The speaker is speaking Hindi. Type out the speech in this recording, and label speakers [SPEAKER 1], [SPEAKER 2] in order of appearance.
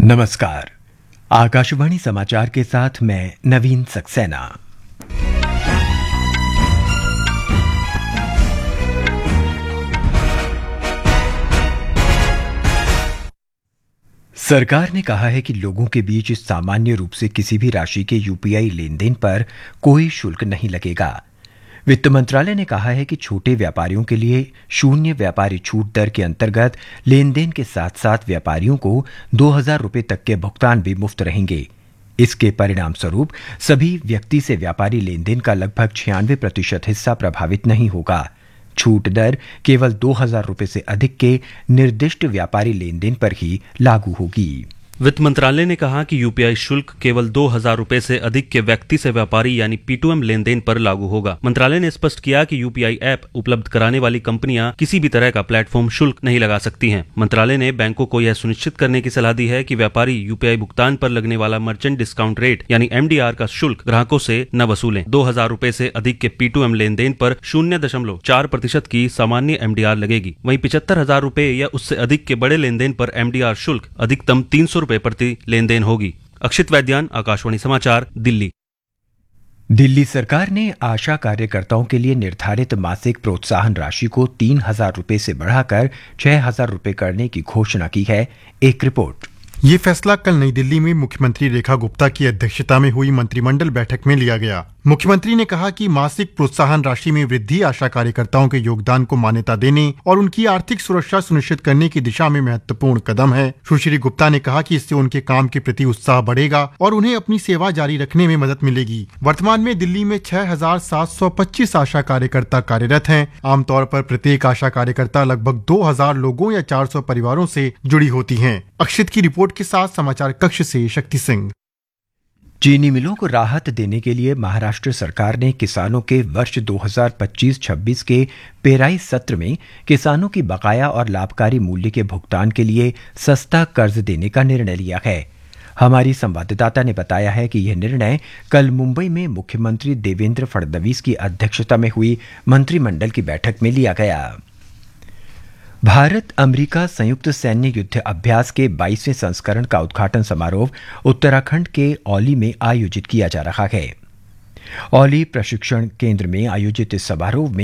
[SPEAKER 1] नमस्कार। आकाशवाणी समाचार के साथ मैं नवीन सक्सेना। सरकार ने कहा है कि लोगों के बीच सामान्य रूप से किसी भी राशि के यूपीआई लेन देन पर कोई शुल्क नहीं लगेगा। वित्त मंत्रालय ने कहा है कि छोटे व्यापारियों के लिए शून्य व्यापारी छूट दर के अंतर्गत लेन देन के साथ साथ व्यापारियों को 2,000 रुपये तक के भुगतान भी मुफ्त रहेंगे। इसके परिणाम स्वरूप सभी व्यक्ति से व्यापारी लेन देन का लगभग 96% हिस्सा प्रभावित नहीं होगा। छूट दर केवल 2,000 रुपये से अधिक के निर्दिष्ट व्यापारी लेन देन पर ही लागू होगी।
[SPEAKER 2] वित्त मंत्रालय ने कहा कि यूपीआई शुल्क केवल 2,000 रुपए से अधिक के व्यक्ति से व्यापारी यानी P2M लेन देन पर लागू होगा। मंत्रालय ने स्पष्ट किया कि यूपीआई ऐप उपलब्ध कराने वाली कंपनियां किसी भी तरह का प्लेटफॉर्म शुल्क नहीं लगा सकती हैं। मंत्रालय ने बैंकों को यह सुनिश्चित करने की सलाह दी है कि व्यापारी यूपीआई भुगतान पर लगने वाला मर्चेंट डिस्काउंट रेट यानी MDR का शुल्क ग्राहकों से न वसूलें। 2,000 रुपए से अधिक के P2M लेन देन पर 0.4% की सामान्य MDR लगेगी। वहीं 75,000 रुपए या उससे अधिक के बड़े लेन देन पर MDR शुल्क अधिकतम 300 रुपए प्रति लेन देन होगी। अक्षित वैद्यान, आकाशवाणी समाचार, दिल्ली।
[SPEAKER 1] दिल्ली सरकार ने आशा कार्यकर्ताओं के लिए निर्धारित मासिक प्रोत्साहन राशि को 3,000 रुपये से बढ़ाकर 6,000 रुपये करने की घोषणा की है। एक रिपोर्ट।
[SPEAKER 3] ये फैसला कल नई दिल्ली में मुख्यमंत्री रेखा गुप्ता की अध्यक्षता में हुई मंत्रिमंडल बैठक में लिया गया। मुख्यमंत्री ने कहा कि मासिक प्रोत्साहन राशि में वृद्धि आशा कार्यकर्ताओं के योगदान को मान्यता देने और उनकी आर्थिक सुरक्षा सुनिश्चित करने की दिशा में महत्वपूर्ण कदम है। सुश्री गुप्ता ने कहा कि इससे उनके काम के प्रति उत्साह बढ़ेगा और उन्हें अपनी सेवा जारी रखने में मदद मिलेगी। वर्तमान में दिल्ली में 6,725 आशा कार्यकर्ता कार्यरत हैं। आमतौर पर प्रत्येक आशा कार्यकर्ता लगभग 2,000 लोगों या 400 परिवारों से जुड़ी होती है। अक्षित की रिपोर्ट के साथ समाचार कक्ष से शक्ति सिंह।
[SPEAKER 1] चीनी मिलों को राहत देने के लिए महाराष्ट्र सरकार ने किसानों के वर्ष 2025-26 के पेराई सत्र में किसानों की बकाया और लाभकारी मूल्य के भुगतान के लिए सस्ता कर्ज देने का निर्णय लिया है। हमारी संवाददाता ने बताया है कि यह निर्णय कल मुंबई में मुख्यमंत्री देवेंद्र फडणवीस की अध्यक्षता में हुई मंत्रिमंडल की बैठक में लिया गया। भारत अमेरिका संयुक्त सैन्य युद्ध अभ्यास के 22वें संस्करण का उद्घाटन समारोह उत्तराखंड के औली में आयोजित किया जा रहा है। औली प्रशिक्षण केंद्र में आयोजित इस समारोह में